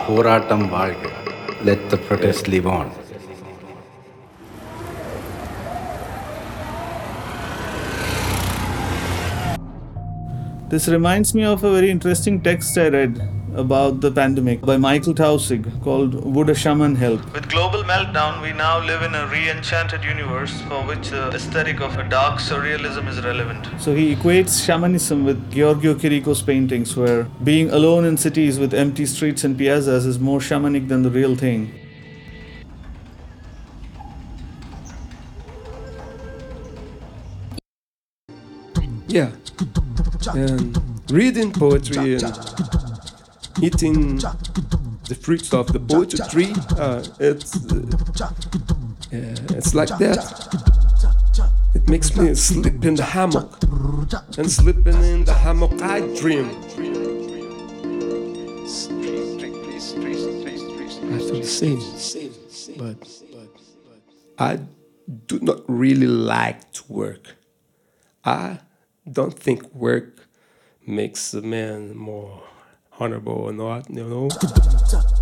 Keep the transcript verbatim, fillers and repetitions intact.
போராட்டம் வாழ்க. Let the protest live on. This reminds me of a very interesting text I read about the pandemic by Michael Tausig called Would a Shaman Help? With global meltdown, we now live in a re-enchanted universe for which the aesthetic of a dark surrealism is relevant. So he equates shamanism with Giorgio Chirico's paintings, where being alone in cities with empty streets and piazzas is more shamanic than the real thing. Yeah, and reading poetry and eating the fruits of the poetry tree, uh, it's, uh, yeah, it's like that. It makes me sleep in the hammock, and sleeping in the hammock I dream. I feel the same, but I do not really like to work. I don't think work makes a man more honorable or not, you know.